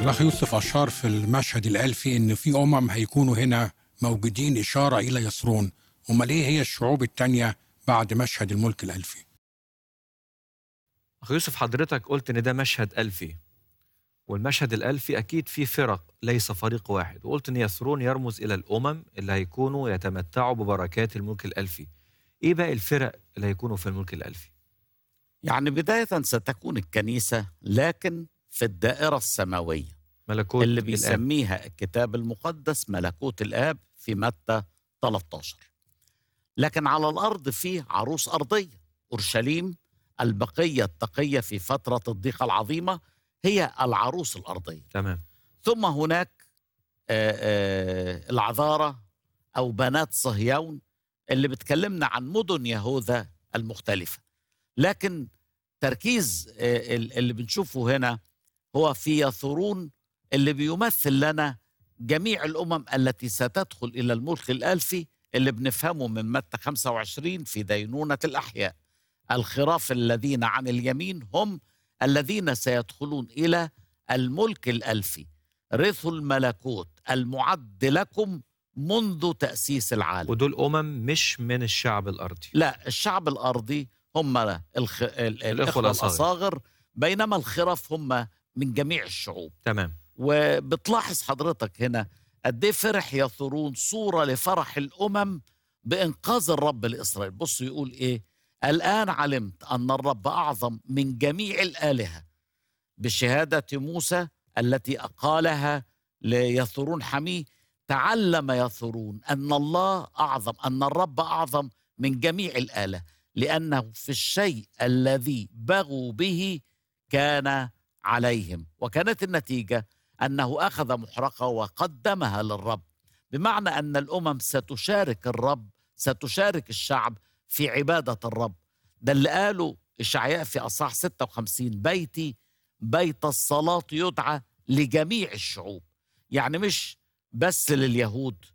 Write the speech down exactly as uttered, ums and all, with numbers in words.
الأخ يوسف أشار في المشهد الألفي إن في أمم هيكونوا هنا موجودين، إشارة إلى يثرون. أمال إيه هي الشعوب التانية بعد مشهد الملك الألفي؟ أخ يوسف، حضرتك قلت إن ده مشهد ألفي، والمشهد الألفي أكيد فيه فرق ليس فريق واحد، وقلت إن يثرون يرمز إلى الأمم اللي هيكونوا يتمتعوا ببركات الملك الألفي. إيه بقى الفرق اللي هيكونوا في الملك الألفي؟ يعني بداية ستكون الكنيسة لكن في الدائرة السماوية ملكوت اللي الآب. بيسميها الكتاب المقدس ملكوت الآب في متى ثلاثة عشر. لكن على الأرض فيه عروس أرضية أورشليم، البقية التقية في فترة الضيقة العظيمة هي العروس الأرضية. تمام. ثم هناك آه، آه، العذارى أو بنات صهيون اللي بتكلمنا عن مدن يهوذا المختلفة. لكن تركيز آه، ال- اللي بنشوفه هنا هو في يثرون اللي بيمثل لنا جميع الأمم التي ستدخل إلى الملك الألفي اللي بنفهمه من متى خمسة وعشرين في دينونة الأحياء. الخراف الذين عن اليمين هم الذين سيدخلون إلى الملك الألفي، رثوا الملكوت المعد لكم منذ تأسيس العالم. ودول أمم مش من الشعب الأرضي. لا، الشعب الأرضي هم الخ... ال- الإخوة الأصاغر. الأصاغر، بينما الخرف هم من جميع الشعوب. تمام. وبتلاحظ حضرتك هنا قد ايه فرح يثرون صورة لفرح الأمم بإنقاذ الرب لإسرائيل. بص يقول إيه: الآن علمت أن الرب أعظم من جميع الآلهة، بشهادة موسى التي أقالها ليثرون حميه. تعلم يثرون أن الله أعظم، أن الرب أعظم من جميع الآلهة، لأنه في الشيء الذي بغوا به كان عليهم. وكانت النتيجة أنه أخذ محرقة وقدمها للرب، بمعنى أن الأمم ستشارك الرب، ستشارك الشعب في عبادة الرب. ده اللي قاله إشعياء في أصحاح ستة وخمسين: بيتي بيت الصلاة يدعى لجميع الشعوب. يعني مش بس لليهود،